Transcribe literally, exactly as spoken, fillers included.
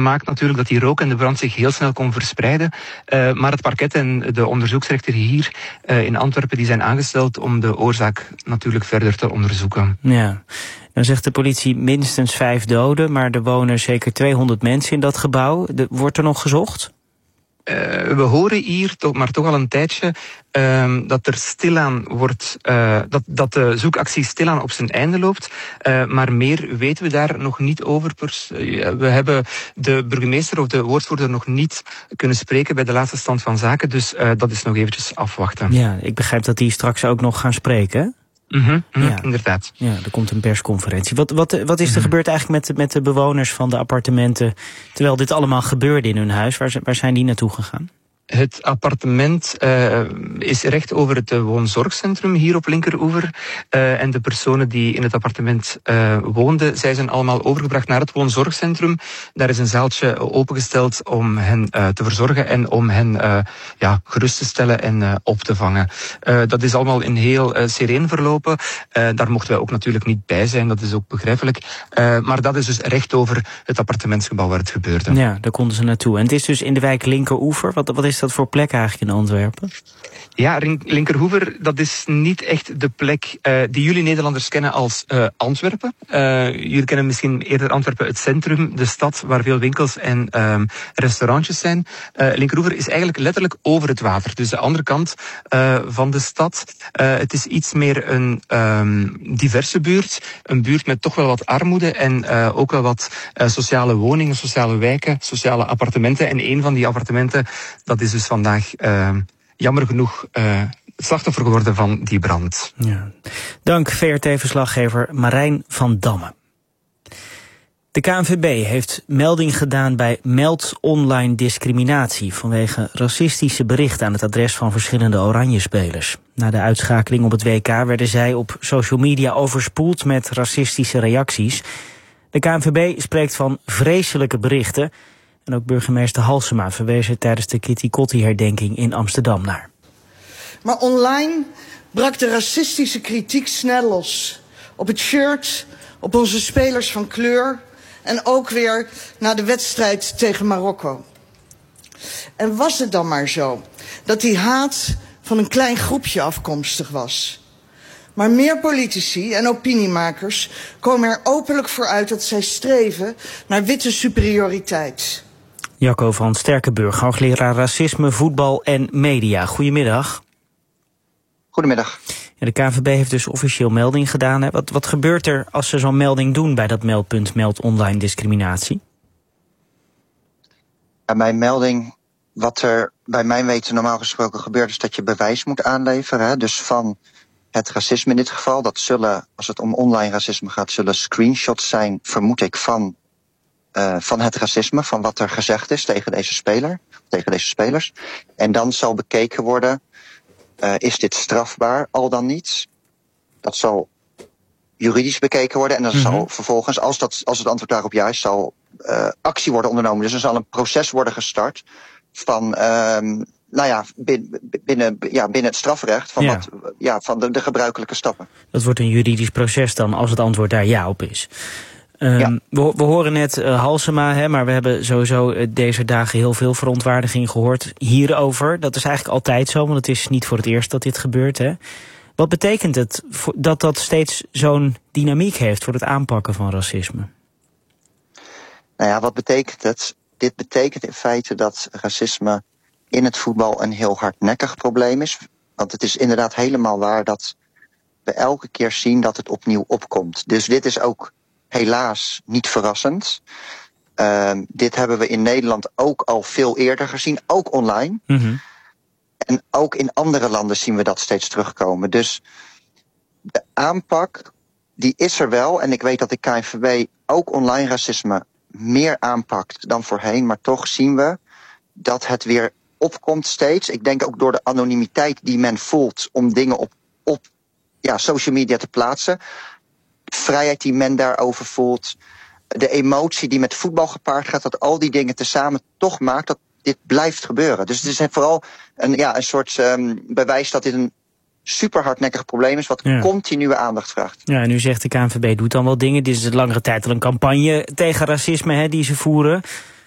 gemaakt natuurlijk dat die rook en de brand zich heel snel kon verspreiden. Uh, maar het parket en de onderzoeksrechter hier uh, in Antwerpen die zijn aangesteld om de oorzaak natuurlijk verder te onderzoeken. Ja. Dan zegt de politie minstens vijf doden, maar er wonen zeker tweehonderd mensen in dat gebouw. De, wordt er nog gezocht? Uh, we horen hier, toch, maar toch al een tijdje, uh, dat er stilaan wordt, uh, dat, dat de zoekactie stilaan op zijn einde loopt. Uh, maar meer weten we daar nog niet over. Pers- uh, we hebben de burgemeester of de woordvoerder nog niet kunnen spreken bij de laatste stand van zaken. Dus uh, dat is nog eventjes afwachten. Ja, ik begrijp dat die straks ook nog gaan spreken, hè? Mm-hmm, mm, ja. Inderdaad. Ja, er komt een persconferentie. Wat, wat, wat is er mm-hmm. gebeurd eigenlijk met, met de bewoners van de appartementen terwijl dit allemaal gebeurde in hun huis? Waar, waar zijn die naartoe gegaan? Het appartement uh, is recht over het uh, woonzorgcentrum hier op Linkeroever. Uh, en de personen die in het appartement uh, woonden, zij zijn allemaal overgebracht naar het woonzorgcentrum. Daar is een zaaltje opengesteld om hen uh, te verzorgen en om hen uh, ja, gerust te stellen en uh, op te vangen. Uh, dat is allemaal in heel uh, sereen verlopen. Uh, daar mochten wij ook natuurlijk niet bij zijn, dat is ook begrijpelijk. Uh, maar dat is dus recht over het appartementsgebouw waar het gebeurde. Ja, daar konden ze naartoe. En het is dus in de wijk Linkeroever. Wat, wat is dat voor plek eigenlijk in Antwerpen? Ja, Linkeroever, dat is niet echt de plek uh, die jullie Nederlanders kennen als uh, Antwerpen. Uh, jullie kennen misschien eerder Antwerpen het centrum, de stad waar veel winkels en uh, restaurantjes zijn. Uh, Linkeroever is eigenlijk letterlijk over het water, dus de andere kant uh, van de stad. Uh, het is iets meer een um, diverse buurt, een buurt met toch wel wat armoede en uh, ook wel wat uh, sociale woningen, sociale wijken, sociale appartementen. En een van die appartementen, dat is dus vandaag uh, jammer genoeg uh, slachtoffer geworden van die brand. Ja. Dank V R T-verslaggever Marijn van Damme. De K N V B heeft melding gedaan bij Meld Online Discriminatie vanwege racistische berichten aan het adres van verschillende Oranje-spelers. Na de uitschakeling op het W K werden zij op social media overspoeld met racistische reacties. De K N V B spreekt van vreselijke berichten. En ook burgemeester Halsema verwees er tijdens de Kitty Kotti-herdenking in Amsterdam naar. Maar online brak de racistische kritiek snel los. Op het shirt, op onze spelers van kleur en ook weer na de wedstrijd tegen Marokko. En was het dan maar zo dat die haat van een klein groepje afkomstig was? Maar meer politici en opiniemakers komen er openlijk voor uit dat zij streven naar witte superioriteit. Jacco van Sterkenburg, hoogleraar racisme, voetbal en media. Goedemiddag. Goedemiddag. Ja, de K N V B heeft dus officieel melding gedaan. Hè. Wat, wat gebeurt er als ze zo'n melding doen bij dat meldpunt Meld Online Discriminatie? Bij mijn melding, wat er bij mijn weten normaal gesproken gebeurt, is dat je bewijs moet aanleveren. Hè. Dus van het racisme in dit geval. Dat zullen, als het om online racisme gaat, zullen screenshots zijn, vermoed ik, van Uh, van het racisme, van wat er gezegd is tegen deze speler, tegen deze spelers. En dan zal bekeken worden, uh, is dit strafbaar, al dan niet? Dat zal juridisch bekeken worden en dan mm-hmm. zal vervolgens, als, dat, als het antwoord daarop ja is, zal uh, actie worden ondernomen. Dus er zal een proces worden gestart van, uh, nou ja, binnen, binnen, ja, binnen het strafrecht, van, ja. wat, ja, van de, de gebruikelijke stappen. Dat wordt een juridisch proces dan, als het antwoord daar ja op is. Um, ja. we, we horen net uh, Halsema, hè, maar we hebben sowieso uh, deze dagen heel veel verontwaardiging gehoord hierover. Dat is eigenlijk altijd zo, want het is niet voor het eerst dat dit gebeurt. Hè. Wat betekent het voor, dat dat steeds zo'n dynamiek heeft voor het aanpakken van racisme? Nou ja, wat betekent het? Dit betekent in feite dat racisme in het voetbal een heel hardnekkig probleem is. Want het is inderdaad helemaal waar dat we elke keer zien dat het opnieuw opkomt. Dus dit is ook helaas niet verrassend. Uh, dit hebben we in Nederland ook al veel eerder gezien, ook online. Mm-hmm. En ook in andere landen zien we dat steeds terugkomen. Dus de aanpak, die is er wel. En ik weet dat de K N V B ook online racisme meer aanpakt dan voorheen. Maar toch zien we dat het weer opkomt steeds. Ik denk ook door de anonimiteit die men voelt om dingen op, op ja, social media te plaatsen. Vrijheid die men daarover voelt, de emotie die met voetbal gepaard gaat, dat al die dingen tezamen toch maakt dat dit blijft gebeuren. Dus het is vooral een, ja, een soort um, bewijs dat dit een super hardnekkig probleem is wat ja. continue aandacht vraagt. Ja, en u zegt de K N V B doet dan wel dingen. Dit is een langere tijd al een campagne tegen racisme hè, die ze voeren.